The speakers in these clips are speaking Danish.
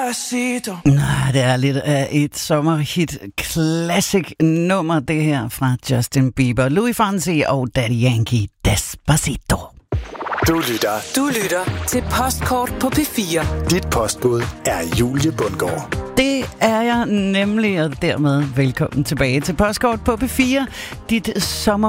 Despacito. Det er lidt af et sommerhit classic nummer, det her fra Justin Bieber, Louis Fonsi og Daddy Yankee, Despacito. Du lytter til Postkort på P4. Dit postbud er Julie Bundgaard. Det er jeg nemlig, og dermed velkommen tilbage til Postkort på P4, dit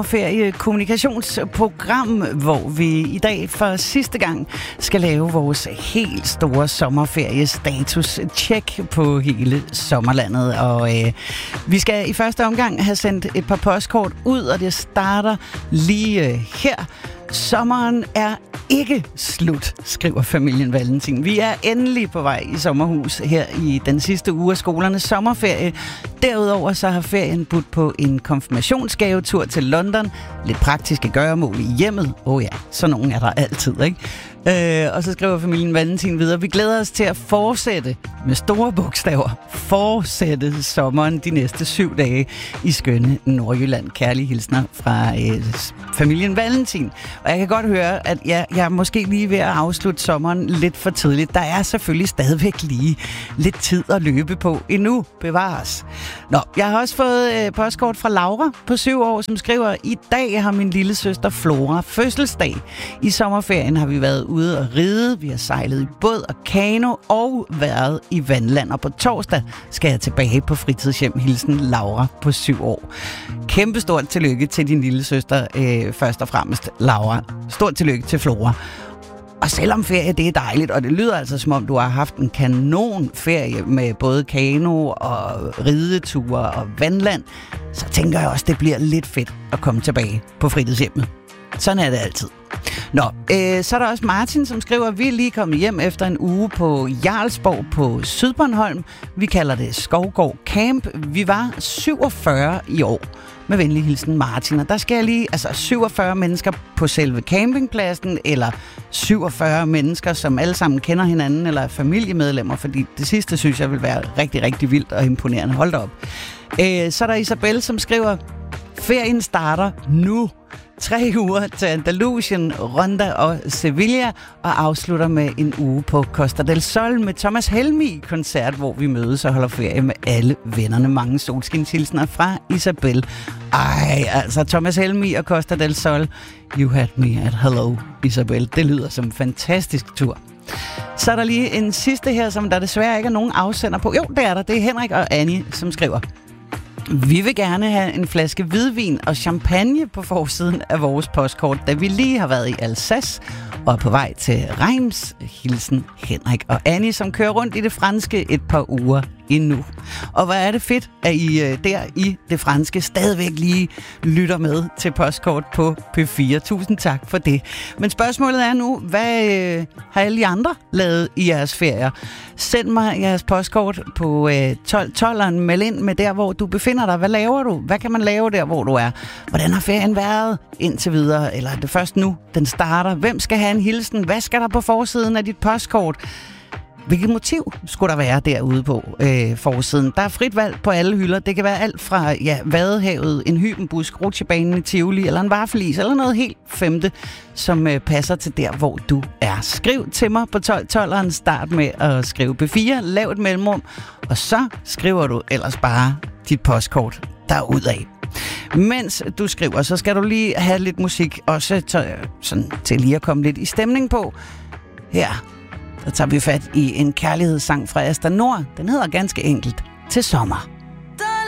sommerferie-kommunikationsprogram, hvor vi i dag for sidste gang skal lave vores helt store sommerferie-status-check på hele sommerlandet. Og vi skal i første omgang have sendt et par postkort ud, og det starter lige her. Sommeren er ikke slut, skriver familien Valentin. Vi er endelig på vej i sommerhus her i den sidste uge af skolernes sommerferie. Derudover så har ferien budt på en konfirmationsgavetur til London. Lidt praktiske gøremål i hjemmet. Ja, så nogen er der altid, ikke? Og så skriver familien Valentin videre: vi glæder os til at fortsætte med store bogstaver. Fortsætte sommeren de næste 7 dage i skønne Nordjylland. Kærlige hilsner fra familien Valentin. Og jeg kan godt høre, at jeg er måske lige ved at afslutte sommeren lidt for tidligt. Der er selvfølgelig stadigvæk lige lidt tid at løbe på endnu. Bevares. Nå, jeg har også fået postkort fra Laura på 7 år, som skriver: i dag har min lille søster Flora fødselsdag. I sommerferien har vi været ude at ride, vi har sejlet i båd og kano og været i vandland. Og på torsdag skal jeg tilbage på fritidshjem. Hilsen Laura på 7 år. Kæmpestort tillykke til din lille søster, først og fremmest Laura. Stort tillykke til Flora. Og selvom ferie, det er dejligt, og det lyder altså som om du har haft en kanon ferie med både kano og rideture og vandland, så tænker jeg også, det bliver lidt fedt at komme tilbage på fritidshjemmet. Sådan er det altid. Nå, så er der også Martin, som skriver: vi er lige kommet hjem efter en uge på Jarlsborg på Sydbornholm. Vi kalder det Skovgård Camp. Vi var 47 i år. Med venlig hilsen Martin. Og der skal jeg lige, 47 mennesker på selve campingpladsen, eller 47 mennesker, som alle sammen kender hinanden, eller er familiemedlemmer, fordi det sidste synes jeg vil være rigtig, rigtig vildt og imponerende. Hold da op. Så er der Isabel, som skriver: ferien starter nu. 3 uger til Andalusien, Ronda og Sevilla, og afslutter med en uge på Costa del Sol med Thomas Helmig-koncert, hvor vi mødes og holder ferie med alle vennerne. Mange solskinshilsner fra Isabel. Thomas Helmig og Costa del Sol. You had me at hello, Isabel. Det lyder som en fantastisk tur. Så er der lige en sidste her, som der desværre ikke er nogen afsender på. Jo, det er der. Det er Henrik og Annie, som skriver: vi vil gerne have en flaske hvidvin og champagne på forsiden af vores postkort, da vi lige har været i Alsace og er på vej til Reims. Hilsen Henrik og Annie, som kører rundt i det franske et par uger endnu. Og hvor er det fedt, at I der i det franske stadigvæk lige lytter med til postkort på P4. Tusind tak for det. Men spørgsmålet er nu, hvad har alle de andre lavet i jeres ferier? Send mig jeres postkort på 1212'eren. Meld ind med der, hvor du befinder dig. Hvad laver du? Hvad kan man lave der, hvor du er? Hvordan har ferien været indtil videre? Eller er det først nu, den starter? Hvem skal have en hilsen? Hvad skal der på forsiden af dit postkort? Hvilket motiv skulle der være derude på forsiden? Der er frit valg på alle hylder. Det kan være alt fra Vadehavet, en hybenbusk, rutsjebanen i Tivoli, eller en vaffelis, eller noget helt femte, som passer til der, hvor du er. Skriv til mig på 1212'eren. Start med at skrive P4, lav et mellemrum, og så skriver du ellers bare dit postkort derudad. Mens du skriver, så skal du lige have lidt musik, også sådan til lige at komme lidt i stemning på. Her så tager vi fat i en kærlighedssang fra Asta Nord. Den hedder ganske enkelt Til sommer.